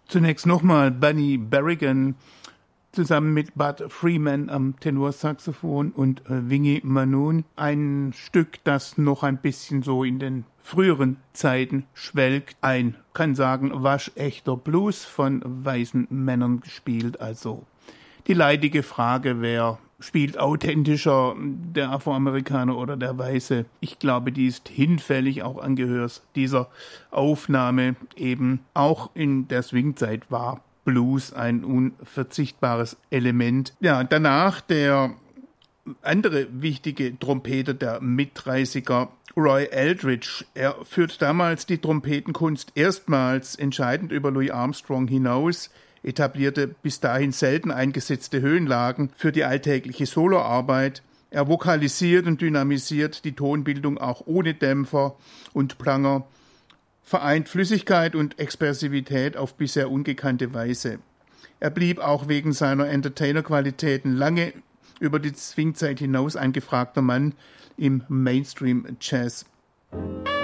Zunächst nochmal Bunny Berrigan zusammen mit Bud Freeman am Tenorsaxophon und Wingy Manon. Ein Stück, das noch ein bisschen so in den früheren Zeiten schwelgt. Ein, kann sagen, waschechter Blues von weißen Männern gespielt. Also die leidige Frage, wer spielt authentischer, der Afroamerikaner oder der Weiße? Ich glaube, die ist hinfällig auch angehört dieser Aufnahme. Eben auch in der Swingzeit war Blues ein unverzichtbares Element. Ja, danach der andere wichtige Trompeter der Mit-30er, Roy Eldridge. Er führt damals die Trompetenkunst erstmals entscheidend über Louis Armstrong hinaus, etablierte bis dahin selten eingesetzte Höhenlagen für die alltägliche Soloarbeit. Er vokalisiert und dynamisiert die Tonbildung auch ohne Dämpfer und Pranger, vereint Flüssigkeit und Expressivität auf bisher ungekannte Weise. Er blieb auch wegen seiner Entertainer-Qualitäten lange über die Swingzeit hinaus ein gefragter Mann im Mainstream-Jazz.